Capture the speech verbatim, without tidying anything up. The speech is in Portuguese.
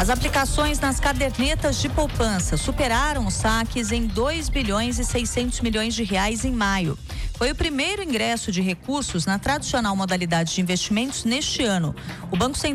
As aplicações nas cadernetas de poupança superaram os saques em dois bilhões e seiscentos milhões de reais em maio. Foi o primeiro ingresso de recursos na tradicional modalidade de investimentos neste ano. O Banco Central